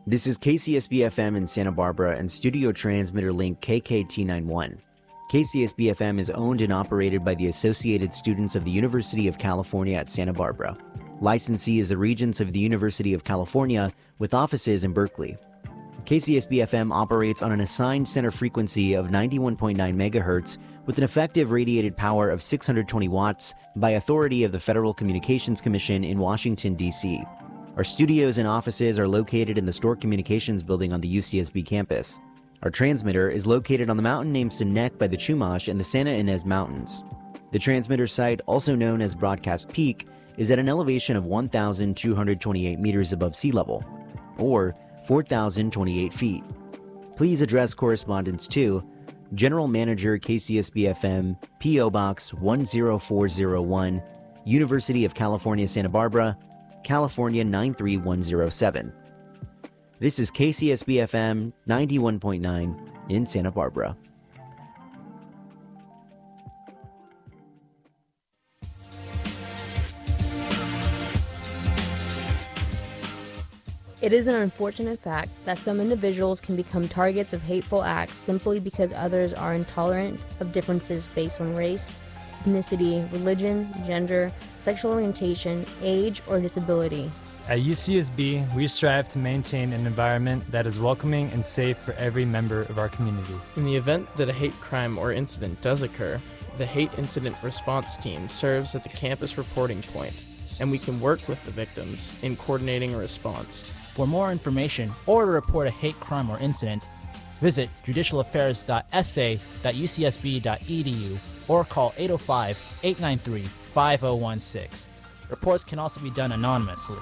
This is KCSB-FM in Santa Barbara and studio transmitter link KKT91. KCSB-FM is owned and operated by the Associated Students of the University of California at Santa Barbara. Licensee is the Regents of the University of California with offices in Berkeley. KCSB-FM operates on an assigned center frequency of 91.9 megahertz with an effective radiated power of 620 watts by authority of the Federal Communications Commission in Washington, D.C. Our studios and offices are located in the Stork Communications building on the UCSB campus. Our transmitter is located on the mountain named Sinek by the Chumash and the Santa Ynez Mountains. The transmitter site, also known as Broadcast Peak, is at an elevation of 1,228 meters above sea level, or 4,028 feet. Please address correspondence to General Manager KCSB-FM, P.O. Box 10401, University of California, Santa Barbara, California 93107. This is KCSB-FM 91.9 in Santa Barbara. It is an unfortunate fact that some individuals can become targets of hateful acts simply because others are intolerant of differences based on race, ethnicity, religion, gender, sexual orientation, age, or disability. At UCSB, we strive to maintain an environment that is welcoming and safe for every member of our community. In the event that a hate crime or incident does occur, the Hate Incident Response Team serves as the campus reporting point, and we can work with the victims in coordinating a response. For more information or to report a hate crime or incident, visit judicialaffairs.sa.ucsb.edu or call 805-893-5016. Reports can also be done anonymously.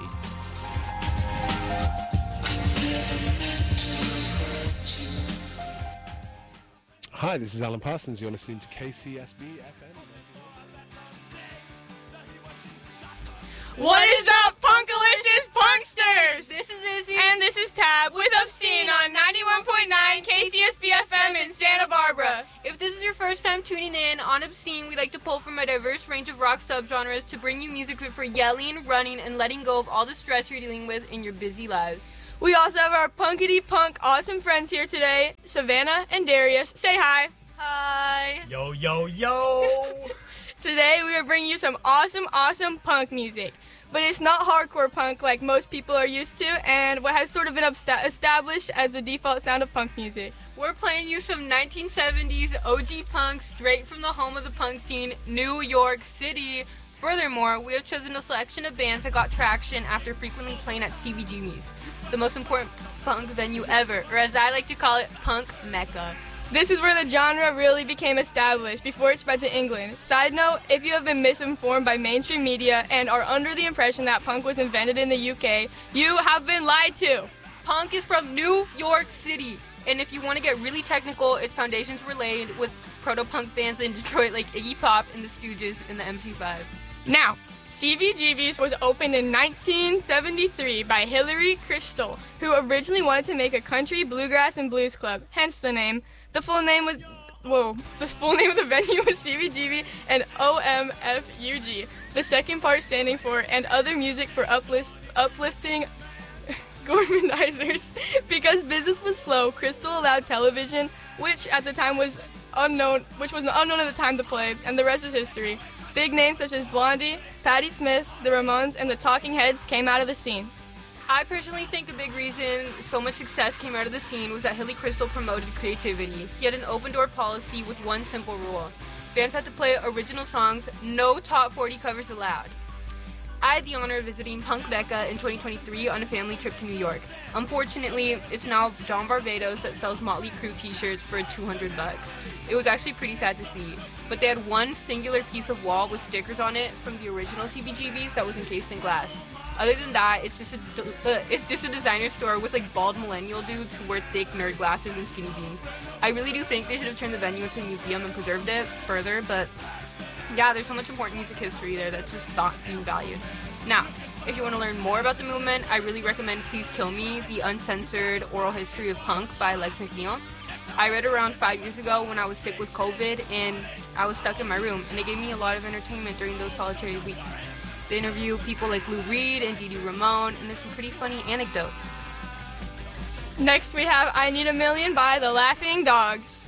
Hi, this is Alan Parsons. You're listening to KCSB FM. What is up, Punkalicious Punksters? This is Izzy. And this is Tab with Obscene on 91.9 KCSB FM in Santa Barbara. If this is your first time tuning in on Obscene, we like to pull from a diverse range of rock subgenres to bring you music fit for yelling, running, and letting go of all the stress you're dealing with in your busy lives. We also have our punkity punk awesome friends here today, Savannah and Darius. Say hi. Hi. Yo, yo, yo! Today we are bringing you some awesome punk music. But it's not hardcore punk like most people are used to, and what has sort of been established as the default sound of punk music. We're playing you some 1970s OG punk straight from the home of the punk scene, New York City. Furthermore, we have chosen a selection of bands that got traction after frequently playing at CBGB's, the most important punk venue ever, or as I like to call it, Punk Mecca. This is where the genre really became established before it spread to England. Side note, if you have been misinformed by mainstream media and are under the impression that punk was invented in the UK, you have been lied to. Punk is from New York City, and if you want to get really technical, its foundations were laid with proto-punk bands in Detroit like Iggy Pop and the Stooges and the MC5. Now, CBGB's was opened in 1973 by Hillary Crystal, who originally wanted to make a country, bluegrass, and blues club, hence the name. The full name of the venue was CBGB and OMFUG, the second part standing for and other music for uplifting gormandizers. Because business was slow, Crystal allowed television, which at the time was unknown at the time to play, and the rest is history. Big names such as Blondie, Patti Smith, the Ramones, and the Talking Heads came out of the scene. I personally think a big reason so much success came out of the scene was that Hilly Crystal promoted creativity. He had an open-door policy with one simple rule. Bands had to play original songs, no top 40 covers allowed. I had the honor of visiting Punk Mecca in 2023 on a family trip to New York. Unfortunately, it's now John Barbados that sells Motley Crue t-shirts for $200. It was actually pretty sad to see, but they had one singular piece of wall with stickers on it from the original CBGBs that was encased in glass. Other than that, it's just a designer store with like bald millennial dudes who wear thick nerd glasses and skinny jeans. I really do think they should have turned the venue into a museum and preserved it further, but yeah, there's so much important music history there that's just not being valued. Now, if you want to learn more about the movement, I really recommend Please Kill Me, The Uncensored Oral History of Punk by Lex McNeil. I read it around 5 years ago when I was sick with COVID and I was stuck in my room, and it gave me a lot of entertainment during those solitary weeks. They interview people like Lou Reed and Dee Dee Ramone, and there's some pretty funny anecdotes. Next we have I Need a Million by the Laughing Dogs.